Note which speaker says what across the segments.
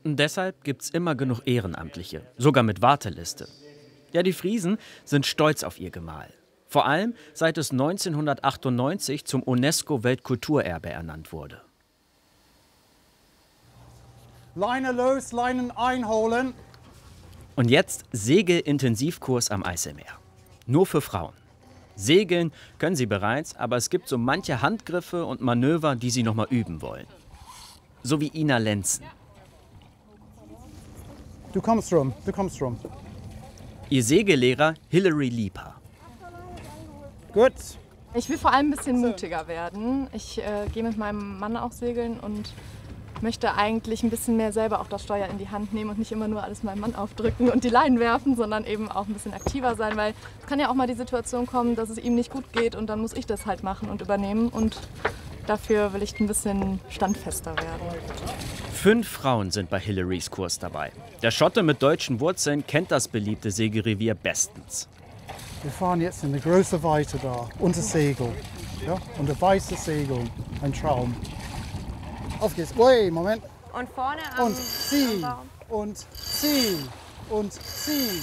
Speaker 1: Und deshalb gibt es immer genug Ehrenamtliche, sogar mit Warteliste. Ja, die Friesen sind stolz auf ihr Gemahl. Vor allem, seit es 1998 zum UNESCO-Weltkulturerbe ernannt wurde.
Speaker 2: Leine los, Leinen einholen.
Speaker 1: Und jetzt Segelintensivkurs am Eiselmeer. Nur für Frauen. Segeln können sie bereits, aber es gibt so manche Handgriffe und Manöver, die sie noch mal üben wollen. So wie Ina Lenzen.
Speaker 2: Du kommst rum, du kommst rum.
Speaker 1: Ihr Segellehrer Hilary Lieper.
Speaker 2: Gut.
Speaker 3: Ich will vor allem ein bisschen mutiger werden. Ich gehe mit meinem Mann auch segeln und möchte eigentlich ein bisschen mehr selber auch das Steuer in die Hand nehmen und nicht immer nur alles meinem Mann aufdrücken und die Leinen werfen, sondern eben auch ein bisschen aktiver sein, weil es kann ja auch mal die Situation kommen, dass es ihm nicht gut geht und dann muss ich das halt machen und übernehmen und dafür will ich ein bisschen standfester werden.
Speaker 1: 5 Frauen sind bei Hilarys Kurs dabei. Der Schotte mit deutschen Wurzeln kennt das beliebte Segelrevier bestens.
Speaker 2: Wir fahren jetzt in eine große Weite da, unter Segel. Ja? Unter weiße Segel. Ein Traum. Auf geht's. Ui, Moment.
Speaker 4: Und vorne am
Speaker 2: Und ziehen. Und ziehen. Und ziehen.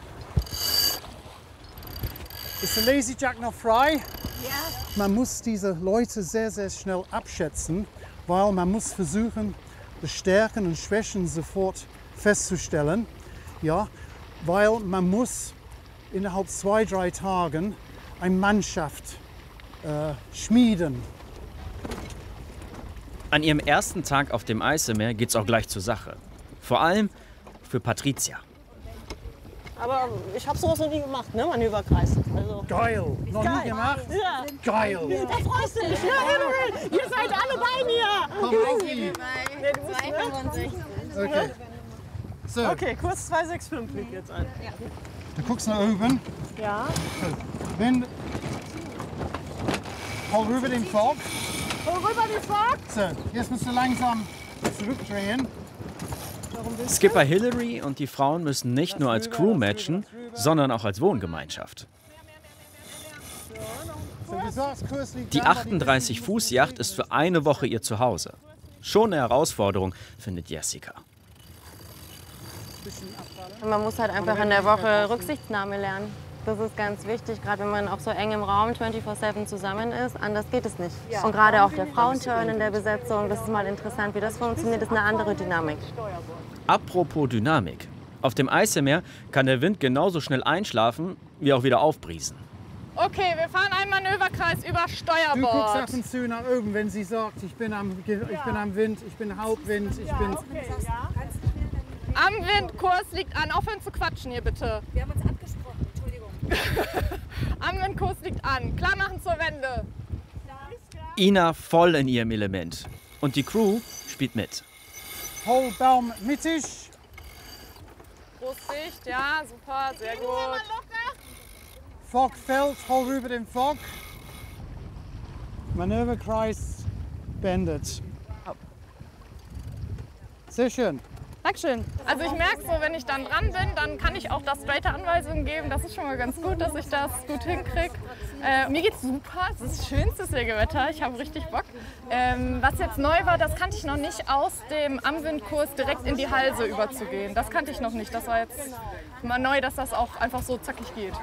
Speaker 2: Ist der Lazy Jack noch frei?
Speaker 4: Ja.
Speaker 2: Man muss diese Leute sehr, sehr schnell abschätzen, weil man muss versuchen, die Stärken und Schwächen sofort festzustellen. Ja? Weil man muss innerhalb 2-3 Tagen eine Mannschaft schmieden.
Speaker 1: An ihrem ersten Tag auf dem Eiselmeer geht's auch gleich zur Sache. Vor allem für Patricia.
Speaker 5: Aber ich habe sowas noch nie gemacht, ne, Manöverkreis. Also.
Speaker 2: Geil! Noch nie gemacht?
Speaker 5: Ja.
Speaker 2: Geil!
Speaker 5: Da freust du dich, ne, Hilary? Ihr seid alle bei mir!
Speaker 2: Komm auf ihn!
Speaker 5: Nee, du bist,
Speaker 4: 265.
Speaker 2: Okay. So,
Speaker 5: okay, Kurs 265 liegt jetzt an.
Speaker 2: du guckst nach oben.
Speaker 5: Ja.
Speaker 2: Wenn. Hol rüber den Fock.
Speaker 5: Hol rüber die Fahrt.
Speaker 2: So, jetzt musst du langsam zurückdrehen.
Speaker 1: Skipper Hilary und die Frauen müssen nicht nur als Crew matchen, sondern auch als Wohngemeinschaft.
Speaker 2: So, du sagst, Kurs liegt
Speaker 1: Die
Speaker 2: da, aber
Speaker 1: 38-Fuß-Yacht ist für eine Woche ihr Zuhause. Schon eine Herausforderung, findet Jessica.
Speaker 4: Man muss halt einfach in der Woche Rücksichtnahme lernen. Das ist ganz wichtig, gerade wenn man auch so eng im Raum 24/7 zusammen ist. Anders geht es nicht. Und gerade auch der Frauenturn in der Besetzung, das ist mal interessant, wie das funktioniert, das ist eine andere Dynamik.
Speaker 1: Apropos Dynamik. Auf dem Eiselmeer kann der Wind genauso schnell einschlafen, wie auch wieder aufbriesen.
Speaker 3: Okay, wir fahren einen Manöverkreis über
Speaker 2: Du guckst
Speaker 3: Steuerbord.
Speaker 2: ab und zu nach oben, wenn sie sagt, ich bin am Wind, ich bin Hauptwind, ich bin...
Speaker 3: Am Wind, Kurs liegt an. Aufhören zu quatschen hier bitte.
Speaker 6: Wir haben uns abgesprochen, Entschuldigung.
Speaker 3: Am Wind, Kurs liegt an. Klar machen zur Wende.
Speaker 1: Ina voll in ihrem Element. Und die Crew spielt mit.
Speaker 2: Hol Baum mittig.
Speaker 3: Brustdicht, ja, super, sehr gut.
Speaker 2: Fock fällt, hol rüber den Fock. Manöverkreis beendet. Sehr schön.
Speaker 3: Dankeschön. Also ich merke so, wenn ich dann dran bin, dann kann ich auch das straighte Anweisungen geben. Das ist schon mal ganz gut, dass ich das gut hinkriege. Mir geht's super. Es ist das schönste Segelwetter. Ich habe richtig Bock. Was jetzt neu war, das kannte ich noch nicht, aus dem Amwindkurs direkt in die Halse überzugehen. Das kannte ich noch nicht. Das war jetzt mal neu, dass das auch einfach so zackig geht.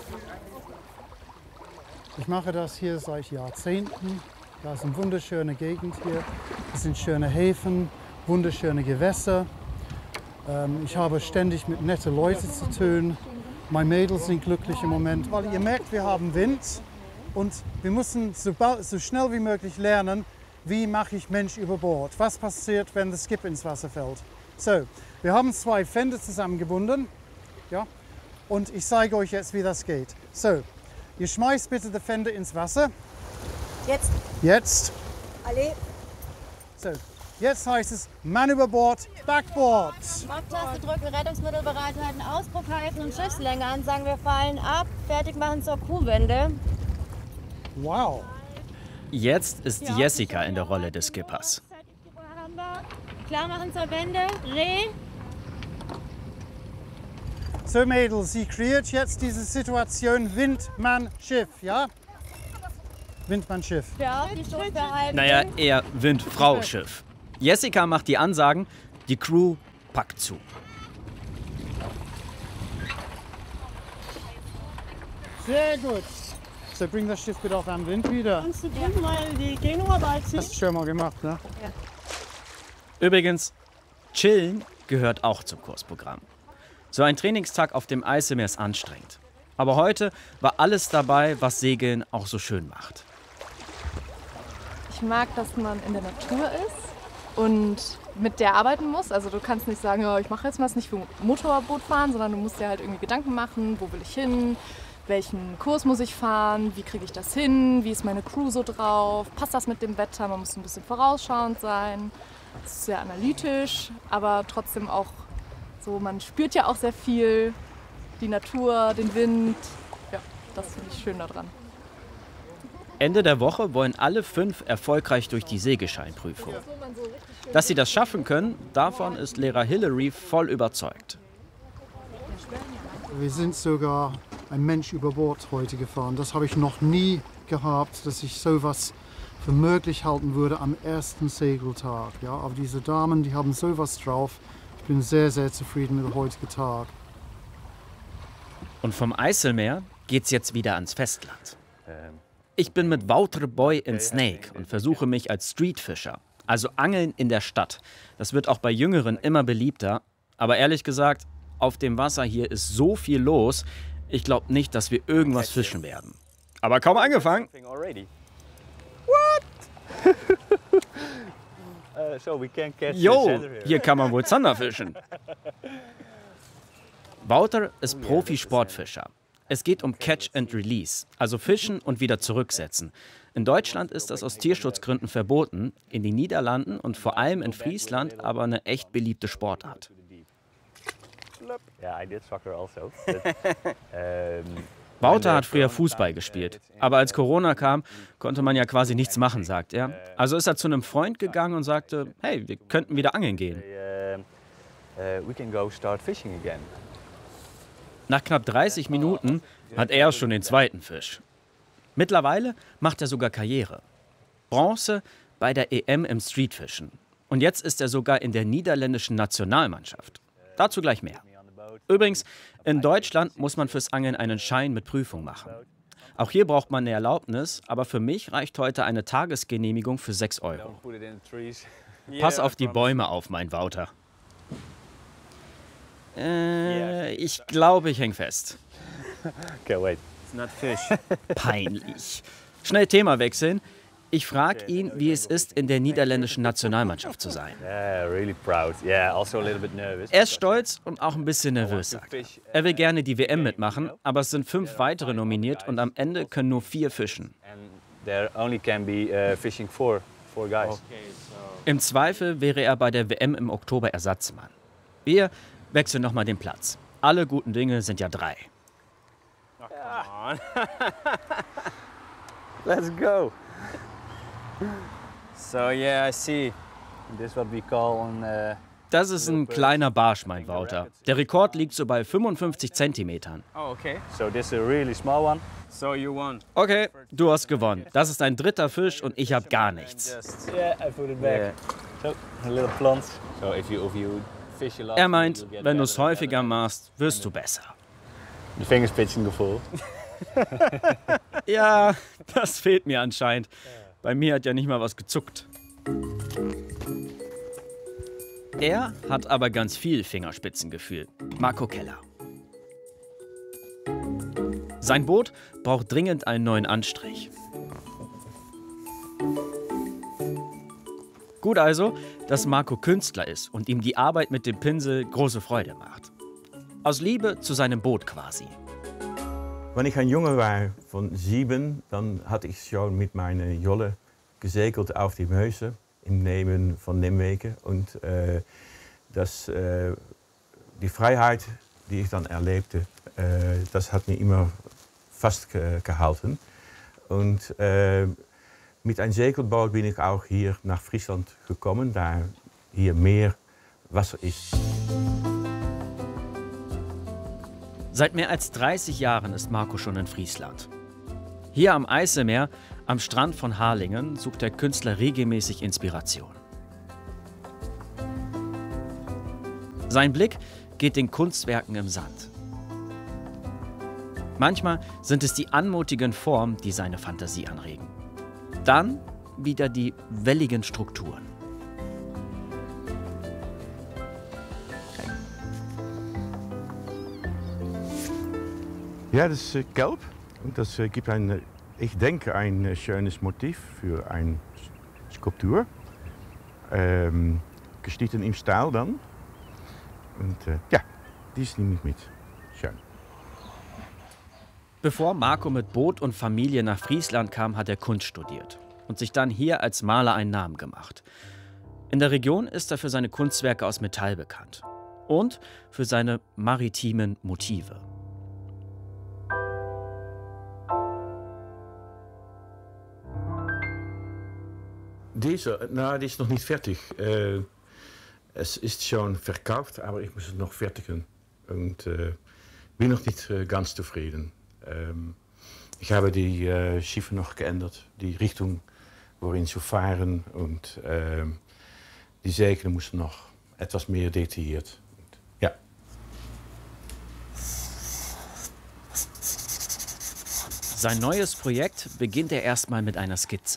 Speaker 2: Ich mache das hier seit Jahrzehnten. Da ist eine wunderschöne Gegend hier. Es sind schöne Häfen, wunderschöne Gewässer. Ich habe ständig mit netten Leuten zu tun. Meine Mädels sind glücklich im Moment, weil ihr merkt, wir haben Wind und wir müssen so schnell wie möglich lernen, wie mache ich Mensch über Bord. Was passiert, wenn der Skip ins Wasser fällt. So, wir haben 2 Fender zusammengebunden, ja, und ich zeige euch jetzt, wie das geht. So, ihr schmeißt bitte den Fender ins Wasser.
Speaker 6: Jetzt.
Speaker 2: Jetzt.
Speaker 6: Alle.
Speaker 2: So, jetzt heißt es Mann über Bord, Backboard.
Speaker 7: Mach-Taste drücken, Rettungsmittel bereithalten, Auspuff halten und Schiffslänge ansagen. Wir fallen ab, fertig machen zur Kuhwende.
Speaker 2: Wow.
Speaker 1: Jetzt ist Jessica in der Rolle des Skippers.
Speaker 7: Klar machen zur Wende, Reh.
Speaker 2: So Mädels, sie kreiert jetzt diese Situation Wind, Mann, Schiff, ja? Wind, Mann, Schiff.
Speaker 7: Ja, die Stoß behalten.
Speaker 1: Naja, eher Wind, Frau, Schiff. Jessica macht die Ansagen, die Crew packt zu.
Speaker 2: Sehr gut. So, bring das Schiff bitte auf den Wind wieder.
Speaker 5: Kannst du drüben mal die Genua beiziehen?
Speaker 2: Hast du schon mal gemacht, ne?
Speaker 1: Übrigens, Chillen gehört auch zum Kursprogramm. So ein Trainingstag auf dem Eiselmeer ist anstrengend. Aber heute war alles dabei, was Segeln auch so schön macht.
Speaker 3: Ich mag, dass man in der Natur ist und mit der arbeiten muss. Also du kannst nicht sagen, ja, ich mache jetzt mal nicht für Motorboot fahren, sondern du musst dir halt irgendwie Gedanken machen, wo will ich hin, welchen Kurs muss ich fahren, wie kriege ich das hin, wie ist meine Crew so drauf, passt das mit dem Wetter, man muss ein bisschen vorausschauend sein. Es ist sehr analytisch, aber trotzdem auch so, man spürt ja auch sehr viel, die Natur, den Wind. Ja, das finde ich schön daran.
Speaker 1: Ende der Woche wollen alle 5 erfolgreich durch die Segelscheinprüfung. Dass sie das schaffen können, davon ist Lehrer Hillary voll überzeugt.
Speaker 2: Wir sind sogar ein Mensch über Bord heute gefahren. Das habe ich noch nie gehabt, dass ich sowas für möglich halten würde am ersten Segeltag. Ja, aber diese Damen, die haben sowas drauf. Ich bin sehr, sehr zufrieden mit dem heutigen Tag.
Speaker 1: Und vom Eiselmeer geht's jetzt wieder ans Festland. Ich bin mit Wouter Boy in Snake und versuche mich als Streetfischer, also Angeln in der Stadt. Das wird auch bei Jüngeren immer beliebter. Aber ehrlich gesagt, auf dem Wasser hier ist so viel los. Ich glaube nicht, dass wir irgendwas fischen werden. Aber kaum angefangen. Jo, hier kann man wohl Zander fischen. Wouter ist Profi-Sportfischer. Es geht um Catch and Release, also fischen und wieder zurücksetzen. In Deutschland ist das aus Tierschutzgründen verboten, in den Niederlanden und vor allem in Friesland aber eine echt beliebte Sportart. Wouter hat früher Fußball gespielt, aber als Corona kam, konnte man ja quasi nichts machen, sagt er. Also ist er zu einem Freund gegangen und sagte, hey, wir könnten wieder angeln gehen. Nach knapp 30 Minuten hat er schon den zweiten Fisch. Mittlerweile macht er sogar Karriere. Bronze bei der EM im Streetfischen. Und jetzt ist er sogar in der niederländischen Nationalmannschaft. Dazu gleich mehr. Übrigens, in Deutschland muss man fürs Angeln einen Schein mit Prüfung machen. Auch hier braucht man eine Erlaubnis, aber für mich reicht heute eine Tagesgenehmigung für 6 €. Pass auf die Bäume auf, mein Wouter. Ich glaube, ich häng fest.
Speaker 8: Okay, wait. It's not fish.
Speaker 1: Peinlich. Schnell Thema wechseln. Ich frage ihn, wie es ist, in der niederländischen Nationalmannschaft zu sein.
Speaker 8: Yeah, really proud. Yeah, also a little bit nervous.
Speaker 1: Er ist stolz und auch ein bisschen nervös, sagt er. Er will gerne die WM mitmachen, aber es sind 5 weitere nominiert und am Ende können nur 4 fischen.
Speaker 8: And there only can be fishing 4 guys.
Speaker 1: Im Zweifel wäre er bei der WM im Oktober Ersatzmann. Wir wechseln nochmal den Platz. Alle guten Dinge sind ja 3.
Speaker 8: Oh, come on. Let's go. So yeah, I see. This is what we call on.
Speaker 1: Das ist ein kleiner Barsch, mein Wouter. Der Rekord liegt so bei 55 Zentimetern.
Speaker 8: Oh, okay. So this is a really small one. So you won.
Speaker 1: Okay, du hast gewonnen. Das ist ein 3. Fisch und ich habe gar nichts.
Speaker 8: Yeah, I put it back. Yeah. So a little plant. So if you fish a lot.
Speaker 1: Er meint, wenn du es häufiger machst, wirst du besser.
Speaker 8: Die Fingerspitzengefühl.
Speaker 1: Ja, das fehlt mir anscheinend. Bei mir hat ja nicht mal was gezuckt. Er hat aber ganz viel Fingerspitzengefühl. Marco Keller. Sein Boot braucht dringend einen neuen Anstrich. Gut also, dass Marco Künstler ist und ihm die Arbeit mit dem Pinsel große Freude macht. Aus Liebe zu seinem Boot quasi.
Speaker 9: Wenn ich ein Junge war von 7, dann hatte ich schon mit meiner Jolle gesegelt auf die Meuse im Nehmen von Nimwegen. Und die Freiheit, die ich dann erlebte, das hat mir immer festgehalten. Und mit einem Segelboot bin ich auch hier nach Friesland gekommen, da hier mehr Wasser ist.
Speaker 1: Seit mehr als 30 Jahren ist Marco schon in Friesland. Hier am Eiselmeer, am Strand von Harlingen, sucht der Künstler regelmäßig Inspiration. Sein Blick geht den Kunstwerken im Sand. Manchmal sind es die anmutigen Formen, die seine Fantasie anregen. Dann wieder die welligen Strukturen.
Speaker 9: Ja, das ist gelb und das gibt ich denke, ein schönes Motiv für eine Skulptur. Geschnitten im Stahl dann. Und ja, dies nehme ich mit. Schön.
Speaker 1: Bevor Marco mit Boot und Familie nach Friesland kam, hat er Kunst studiert und sich dann hier als Maler einen Namen gemacht. In der Region ist er für seine Kunstwerke aus Metall bekannt und für seine maritimen Motive.
Speaker 9: Die ist noch nicht fertig. Es ist schon verkauft, aber ich muss es noch fertigen. Und bin noch nicht ganz zufrieden. Ich habe die Schiffe noch geändert, die Richtung, worin zu fahren. Und die Segel mussten noch etwas mehr detailliert. Und, ja.
Speaker 1: Sein neues Projekt beginnt er erstmal mit einer Skizze.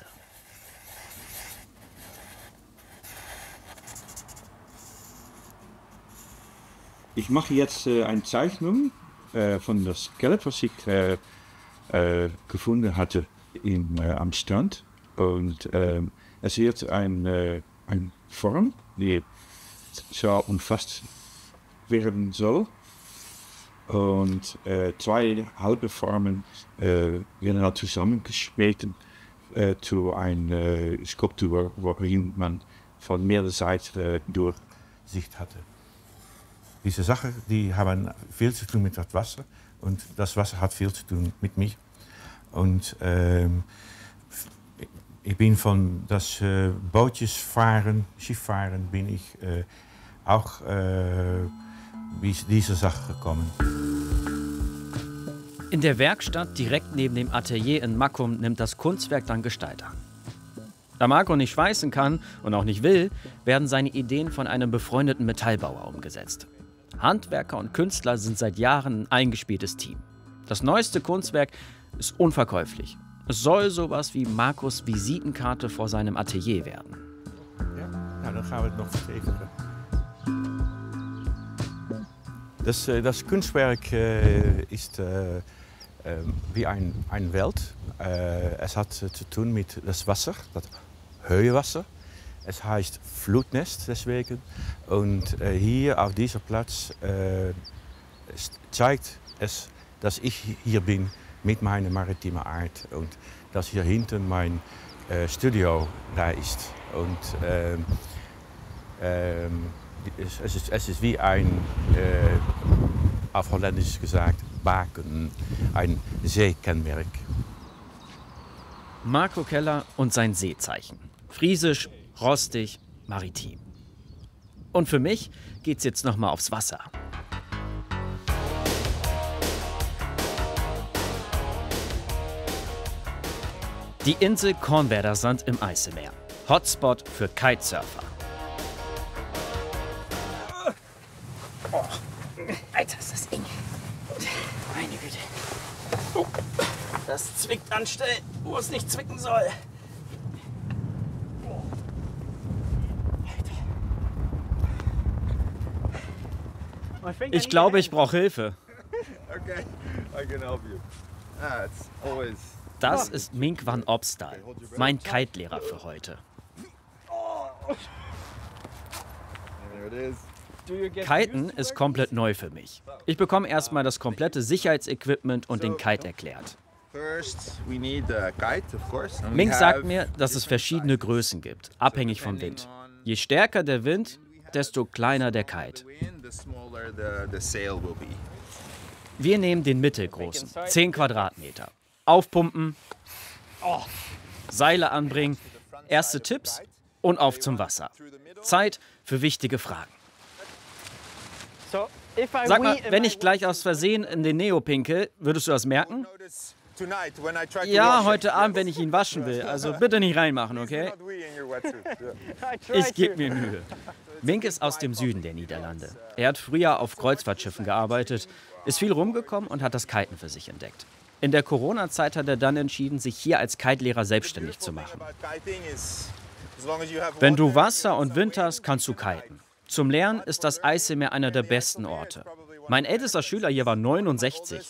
Speaker 9: Ich mache jetzt eine Zeichnung von das Skelett, was ich gefunden hatte am Strand. Und es wird eine Form, die so umfasst werden soll. Und zwei halbe Formen werden dann zusammengeschmeten zu einer Skulptur, worin man von mehreren Seiten Durchsicht hatte. Diese Sachen, die haben viel zu tun mit das Wasser und das Wasser hat viel zu tun mit mich. Und ich bin von das Bootjesfahren, Schifffahren, bin ich auch bis diese Sache gekommen.
Speaker 1: In der Werkstatt direkt neben dem Atelier in Makkum nimmt das Kunstwerk dann Gestalt an. Da Marco nicht schweißen kann und auch nicht will, werden seine Ideen von einem befreundeten Metallbauer umgesetzt. Handwerker und Künstler sind seit Jahren ein eingespieltes Team. Das neueste Kunstwerk ist unverkäuflich. Es soll sowas wie Marcos Visitenkarte vor seinem Atelier werden.
Speaker 9: Ja, dann gaan we het nog verstevigen. Das Kunstwerk ist wie eine Welt. Es hat zu tun mit das Wasser, das Höhewasser. Es heißt Flutnest deswegen. Und hier auf diesem Platz zeigt es, dass ich hier bin mit meiner maritimen Art. Und dass hier hinten mein Studio da ist. Und es ist wie ein, auf Holländisch gesagt, Baken, ein Seekennmerk.
Speaker 1: Marco Keller und sein Seezeichen. Friesisch, rostig, maritim. Und für mich geht's jetzt noch mal aufs Wasser. Die Insel Cornwalder-Sand im Eiselmeer. Hotspot für Kitesurfer.
Speaker 10: Oh, Alter, ist das eng. Meine Güte. Oh, das zwickt an Stellen, wo es nicht zwicken soll.
Speaker 1: Ich glaube, ich brauche Hilfe.
Speaker 11: Okay, I can help you. It's always.
Speaker 1: Das ist Mink van Opstal, mein Kite-Lehrer für heute. Kiten ist komplett neu für mich. Ich bekomme erstmal das komplette Sicherheitsequipment und den Kite erklärt. Mink sagt mir, dass es verschiedene Größen gibt, abhängig vom Wind. Je stärker der Wind, desto kleiner der Kite. Wir nehmen den mittelgroßen, 10 Quadratmeter. Aufpumpen, Seile anbringen, erste Tipps und auf zum Wasser. Zeit für wichtige Fragen. Sag mal, wenn ich gleich aus Versehen in den Neo pinkel, würdest du das merken? Ja, heute Abend, wenn ich ihn waschen will. Also bitte nicht reinmachen, okay? Ich gebe mir Mühe. Mink ist aus dem Süden der Niederlande. Er hat früher auf Kreuzfahrtschiffen gearbeitet, ist viel rumgekommen und hat das Kiten für sich entdeckt. In der Corona-Zeit hat er dann entschieden, sich hier als Kitelehrer selbstständig zu machen. Wenn du Wasser und Wind hast, kannst du kiten. Zum Lernen ist das Eiselmeer einer der besten Orte. Mein ältester Schüler hier war 69.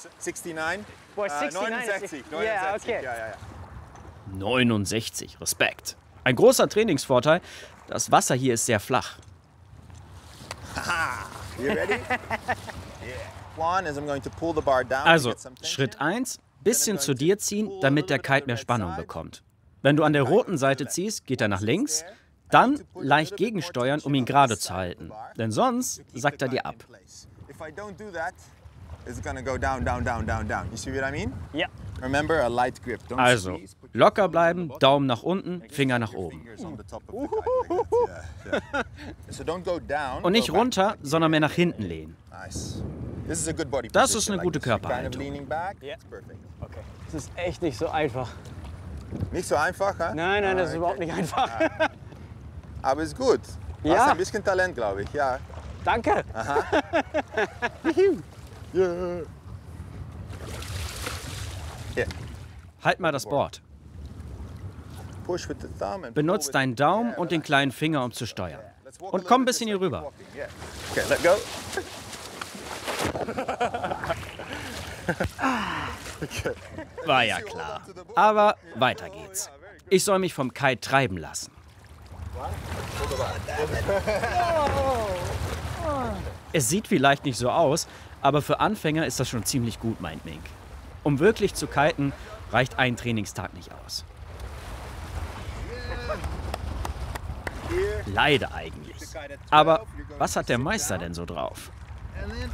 Speaker 1: 69, Respekt. Ein großer Trainingsvorteil, das Wasser hier ist sehr flach. Also, Schritt 1, bisschen zu dir ziehen, damit der Kite mehr Spannung bekommt. Wenn du an der roten Seite ziehst, geht er nach links, dann leicht gegensteuern, um ihn gerade zu halten. Denn sonst sackt er dir ab. Also, locker bleiben, Daumen nach unten, Finger nach oben. Und nicht runter, sondern mehr nach hinten lehnen. Das ist eine gute Körperhaltung.
Speaker 10: Das ist echt nicht so einfach.
Speaker 11: Nicht so einfach, hä?
Speaker 10: Nein, das ist überhaupt nicht einfach.
Speaker 11: Aber ist gut. Du hast ein bisschen Talent, glaube ich. Ja.
Speaker 10: Danke.
Speaker 11: Aha.
Speaker 1: Halt mal das Board. Benutzt deinen Daumen und den kleinen Finger, um zu steuern. Und komm ein bisschen hier rüber.
Speaker 11: Okay, let go.
Speaker 1: War ja klar. Aber weiter geht's. Ich soll mich vom Kite treiben lassen. Es sieht vielleicht nicht so aus, aber für Anfänger ist das schon ziemlich gut, meint Mink. Um wirklich zu kiten, reicht ein Trainingstag nicht aus. Leider eigentlich. Aber was hat der Meister denn so drauf?